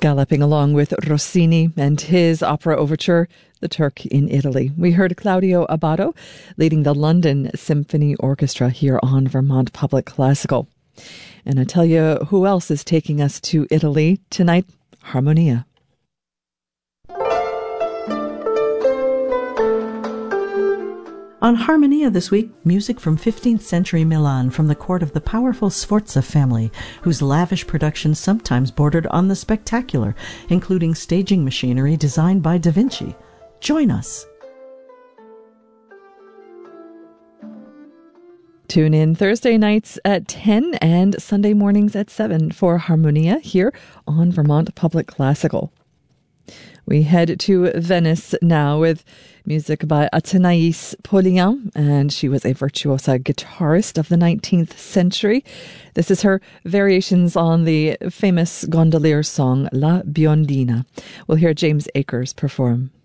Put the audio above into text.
Galloping along with Rossini and his opera overture, The Turk in Italy. We heard Claudio Abbado leading the London Symphony Orchestra here on Vermont Public Classical. And I tell you who else is taking us to Italy tonight? Harmonia. On Harmonia this week, music from 15th century Milan from the court of the powerful Sforza family, whose lavish productions sometimes bordered on the spectacular, including staging machinery designed by Da Vinci. Join us. Tune in Thursday nights at 10 and Sunday mornings at 7 for Harmonia here on Vermont Public Classical. We head to Venice now with music by Athénaïs Pollien, and she was a virtuosa guitarist of the 19th century. This is her variations on the famous gondolier song La Biondina. We'll hear James Akers perform.